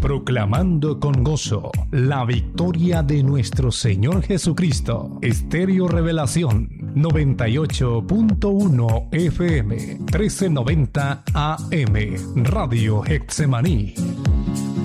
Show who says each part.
Speaker 1: proclamando con gozo la victoria de nuestro Señor Jesucristo. Estéreo Revelación 98.1 FM 1390 AM Radio Getsemaní.